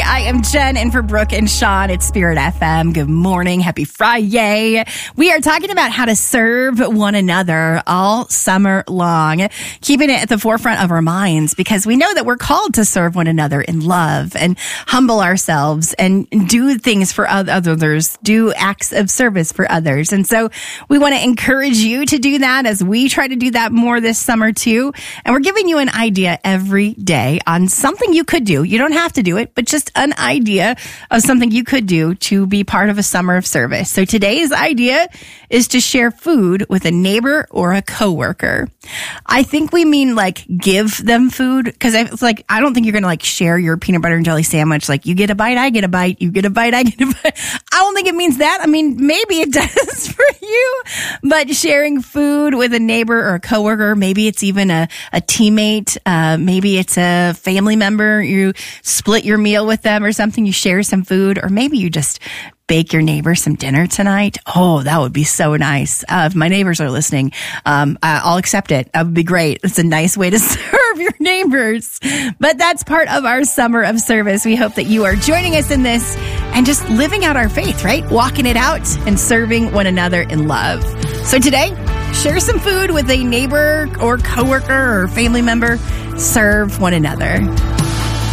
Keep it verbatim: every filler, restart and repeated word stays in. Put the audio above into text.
I am Jen, and for Brooke and Sean, it's Spirit F M. Good morning. Happy Friday. We are talking about how to serve one another all summer long, keeping it at the forefront of our minds because we know that we're called to serve one another in love and humble ourselves and do things for others, do acts of service for others. And so we want to encourage you to do that as we try to do that more this summer too. And we're giving you an idea every day on something you could do. You don't have to do it, but just an idea of something you could do to be part of a summer of service. So today's idea is to share food with a neighbor or a coworker. I think we mean like give them food because it's like, I don't think you're going to like share your peanut butter and jelly sandwich. Like you get a bite, I get a bite, you get a bite, I get a bite. I don't think it means that. I mean, maybe it does for you, but sharing food with a neighbor or a coworker, maybe it's even a, a teammate. Uh, maybe it's a family member. You split your meal with them or something. You share some food, or maybe you just bake your neighbor some dinner tonight. Oh, that would be so nice. Uh, if my neighbors are listening, um, I'll accept it. That would be great. It's a nice way to serve your neighbors. But that's part of our summer of service. We hope that you are joining us in this and just living out our faith, right? Walking it out and serving one another in love. So today, share some food with a neighbor or coworker or family member. Serve one another.